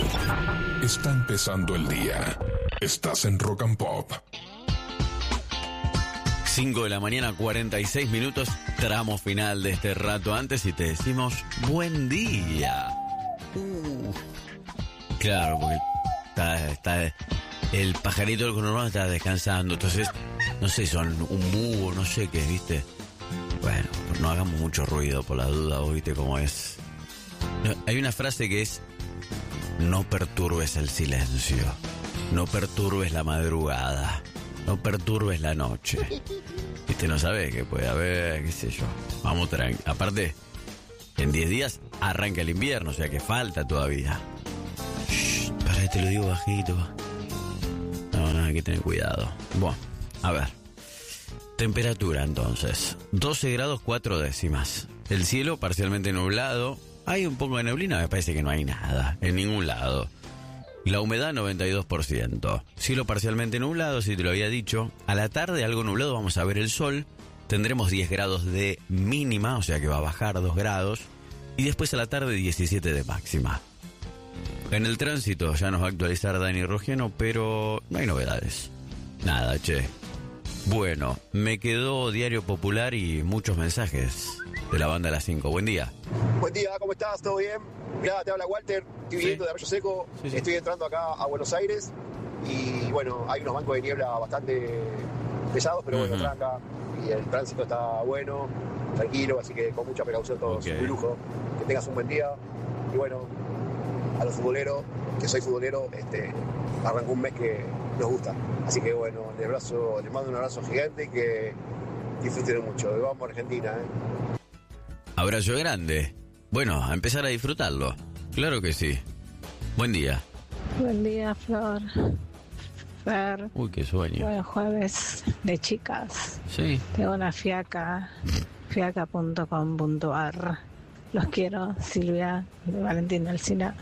Está empezando el día. Estás en Rock and Pop. 5 de la mañana, 46 minutos, tramo final de este rato antes y te decimos buen día. Claro, porque está el pajarito del conurbano está descansando, entonces, no sé, son un búho, no sé qué, ¿viste? Bueno, pues no hagamos mucho ruido por la duda, ¿viste cómo es? No, hay una frase que es: no perturbes el silencio, no perturbes la madrugada, no perturbes la noche. Viste, no sabes que puede haber, qué sé yo. Vamos tranqui. Aparte, en 10 días arranca el invierno, o sea que falta todavía. Shh, para que te lo digo bajito. No, hay que tener cuidado. Bueno, a ver. Temperatura entonces. 12 grados 4 décimas. El cielo parcialmente nublado. Hay un poco de neblina, me parece que no hay nada, en ningún lado. La humedad 92%. Cielo parcialmente nublado, si te lo había dicho. A la tarde algo nublado, vamos a ver el sol. Tendremos 10 grados de mínima, o sea que va a bajar 2 grados. Y después a la tarde 17 de máxima. En el tránsito ya nos va a actualizar Dani Rogeno, pero no hay novedades. Nada, che. Bueno, me quedó Diario Popular y muchos mensajes de la banda a las 5. Buen día. Buen día, ¿cómo estás? ¿Todo bien? Mirá, te habla Walter, estoy viniendo de Arroyo Seco, sí. Estoy entrando acá a Buenos Aires y bueno, hay unos bancos de niebla bastante pesados, pero bueno, tranca y el tránsito está bueno, tranquilo, así que con mucha precaución todos, muy lujo. Que tengas un buen día y bueno, a los futboleros, que soy futbolero, arrancó un mes que nos gusta, así que bueno, les mando un abrazo gigante y que disfruten mucho. Vamos a Argentina, Abrazo grande. Bueno, a empezar a disfrutarlo. Claro que sí. Buen día. Buen día, Flor. Fer. Uy, qué sueño. Buen jueves de chicas. Sí. Tengo una fiaca, fiaca.com.ar. Los quiero, Silvia, de Valentín Alsina.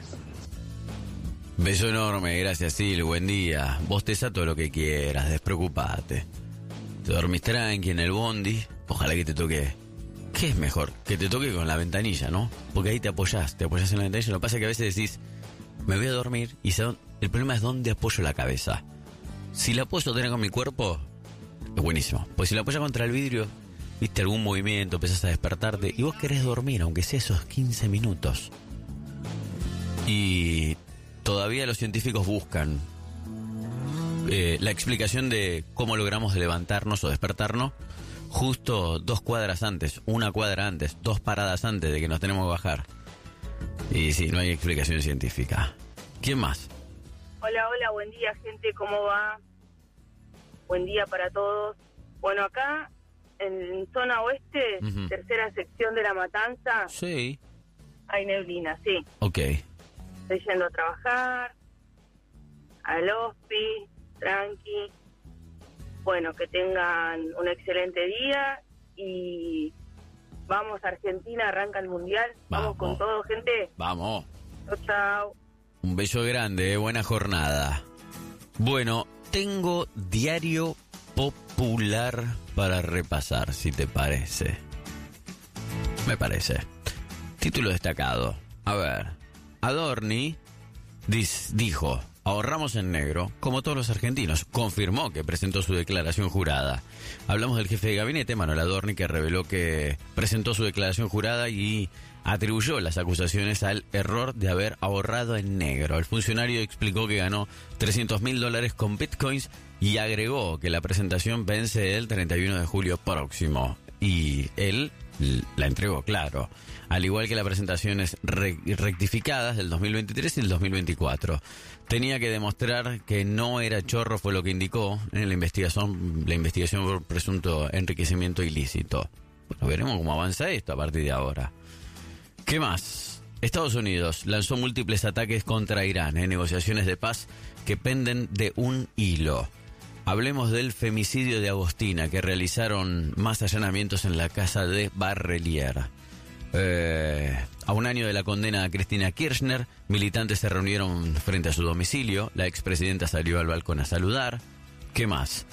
Beso enorme, gracias, Sil. Buen día. Bosteza todo lo que quieras, despreocupate. Te dormís tranqui en el bondi. Ojalá que te toque. ¿Qué es mejor? Que te toque con la ventanilla, ¿no? Porque ahí te apoyás en la ventanilla. Lo que pasa es que a veces decís, me voy a dormir y el problema es dónde apoyo la cabeza. Si la puedo sostener con mi cuerpo, es buenísimo. Pues si la apoyas contra el vidrio, viste algún movimiento, empezás a despertarte y vos querés dormir, aunque sea esos 15 minutos. Y todavía los científicos buscan la explicación de cómo logramos levantarnos o despertarnos justo 2 cuadras antes, 1 cuadra antes, 2 paradas antes de que nos tenemos que bajar. Y sí, no hay explicación científica. ¿Quién más? Hola, buen día, gente, ¿cómo va? Buen día para todos. Bueno, acá, en zona oeste, tercera sección de La Matanza, sí, hay neblina, sí. Ok. Estoy yendo a trabajar, al hospi, tranqui. Bueno, que tengan un excelente día y vamos a Argentina, arranca el Mundial. Vamos con todo, gente. Vamos. Chao. Un beso grande, buena jornada. Bueno, tengo Diario Popular para repasar, si te parece. Me parece. Título destacado. A ver, Adorni dijo: ahorramos en negro, como todos los argentinos. Confirmó que presentó su declaración jurada. Hablamos del jefe de gabinete, Manuel Adorni, que reveló que presentó su declaración jurada y atribuyó las acusaciones al error de haber ahorrado en negro. El funcionario explicó que ganó $300.000 con bitcoins y agregó que la presentación vence el 31 de julio próximo. Y él la entregó, claro. Al igual que las presentaciones rectificadas del 2023 y el 2024. Tenía que demostrar que no era chorro, fue lo que indicó en la investigación por presunto enriquecimiento ilícito. Bueno, veremos cómo avanza esto a partir de ahora. ¿Qué más? Estados Unidos lanzó múltiples ataques contra Irán en negociaciones de paz que penden de un hilo. Hablemos del femicidio de Agostina, que realizaron más allanamientos en la casa de Barrelier. A un año de la condena a Cristina Kirchner, militantes se reunieron frente a su domicilio. La expresidenta salió al balcón a saludar. ¿Qué más?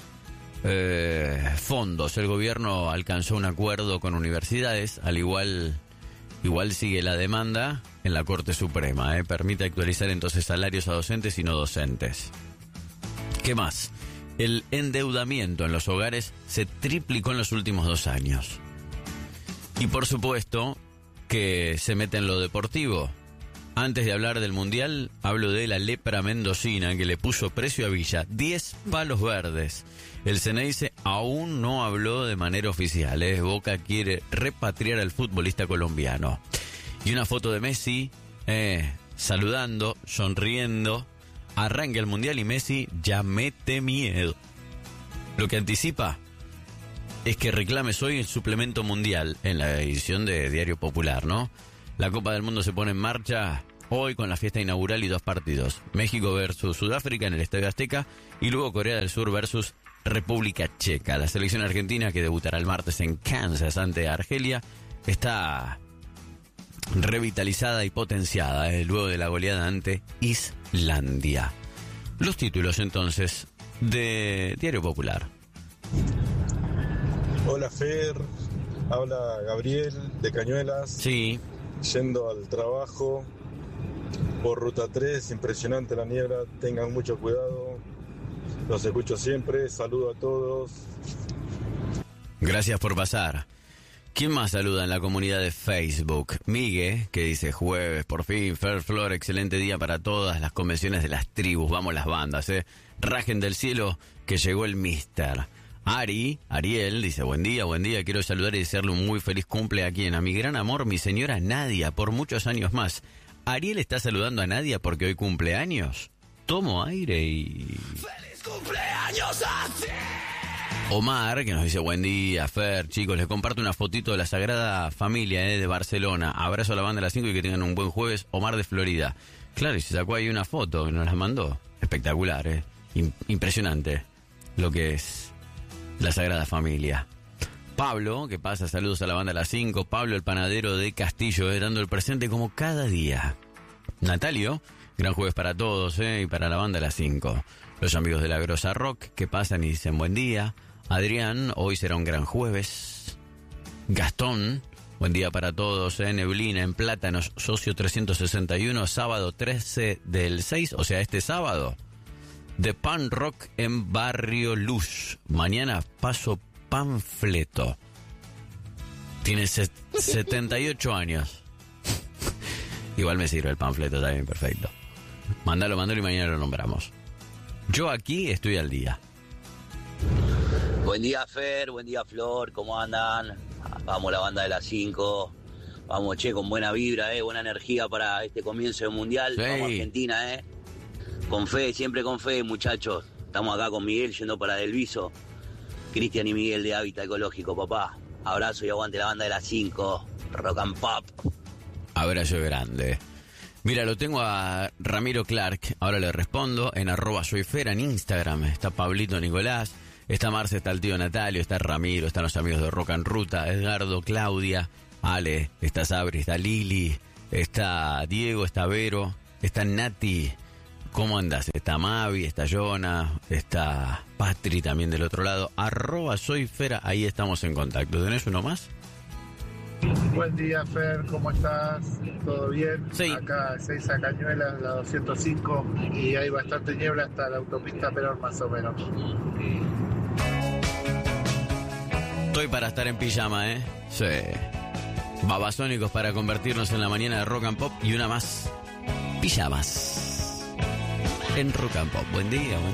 Fondos. El gobierno alcanzó un acuerdo con universidades, al igual Igual sigue la demanda en la Corte Suprema, permite actualizar entonces salarios a docentes y no docentes. ¿Qué más? El endeudamiento en los hogares se triplicó en los últimos 2 años. Y por supuesto que se mete en lo deportivo. Antes de hablar del Mundial, hablo de la lepra mendocina que le puso precio a Villa. 10 palos verdes. El Ceneice aún no habló de manera oficial. Boca quiere repatriar al futbolista colombiano. Y una foto de Messi saludando, sonriendo. Arranca el Mundial y Messi ya mete miedo. Lo que anticipa es que reclames hoy el suplemento mundial en la edición de Diario Popular, ¿no? La Copa del Mundo se pone en marcha hoy con la fiesta inaugural y 2 partidos. México versus Sudáfrica en el Estadio Azteca y luego Corea del Sur versus República Checa. La selección argentina, que debutará el martes en Kansas ante Argelia, está revitalizada y potenciada luego de la goleada ante Islandia. Los títulos entonces de Diario Popular. Hola Fer, habla Gabriel de Cañuelas. Sí. Yendo al trabajo por Ruta 3, impresionante la niebla, tengan mucho cuidado. Los escucho siempre, saludo a todos. Gracias por pasar. ¿Quién más saluda en la comunidad de Facebook? Migue, que dice: jueves, por fin, Fer Flor, excelente día para todas las convenciones de las tribus, vamos las bandas, rajen del cielo que llegó el mister. Ariel, dice: buen día, quiero saludar y desearle un muy feliz cumple a quien, a mi gran amor, mi señora Nadia, por muchos años más. Ariel está saludando a Nadia porque hoy cumple años. Tomo aire y... ¡Feliz cumpleaños a ti! Omar, que nos dice: buen día, Fer, chicos, les comparto una fotito de la Sagrada Familia de Barcelona. Abrazo a la banda de las 5 y que tengan un buen jueves. Omar de Florida. Claro, y se sacó ahí una foto que nos la mandó. Espectacular, impresionante lo que es la Sagrada Familia. Pablo, que pasa, saludos a la banda de las 5. Pablo, el panadero de Castillo, dando el presente como cada día. Natalio, gran jueves para todos, y para la banda de las 5. Los amigos de la Grosa Rock, que pasan y dicen buen día. Adrián, hoy será un gran jueves. Gastón, buen día para todos, Neblina en Plátanos, socio 361, sábado 13 del 6, o sea, este sábado. De Pan Rock en Barrio Luz. Mañana paso panfleto. Tiene 78 años. Igual me sirve el panfleto, está bien, perfecto. Mándalo y mañana lo nombramos. Yo aquí estoy al día. Buen día, Fer, buen día, Flor, ¿cómo andan? Vamos la banda de las 5. Vamos, con buena vibra, buena energía para este comienzo del Mundial. Sí. Vamos Argentina, Con fe, siempre con fe, muchachos. Estamos acá con Miguel yendo para Delviso. Cristian y Miguel de Hábitat Ecológico, papá. Abrazo y aguante la banda de las 5. Rock and Pop. Abrazo grande. Mira, lo tengo a Ramiro Clark. Ahora le respondo en @soyfera en Instagram. Está Pablito Nicolás. Está Marce, está el tío Natalio. Está Ramiro. Están los amigos de Rock and Ruta. Edgardo, Claudia, Ale. Está Sabri, está Lili. Está Diego, está Vero. Está Nati. ¿Cómo andás? Está Mavi, está Jonah, está Patri también del otro lado. @soyfera, ahí estamos en contacto. ¿Tenés uno más? Buen día, Fer, ¿cómo estás? ¿Todo bien? Sí. Acá 6 a Cañuelas, la 205, y hay bastante niebla hasta la autopista Perón, más o menos. Estoy para estar en pijama, Sí. Babasónicos para convertirnos en la mañana de Rock and Pop y una más. Pijamas. En Rock and Pop. Buen día.